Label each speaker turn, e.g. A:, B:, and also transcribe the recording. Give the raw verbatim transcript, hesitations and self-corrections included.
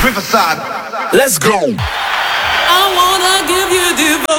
A: Riverside. Let's go.
B: I wanna give you divorce.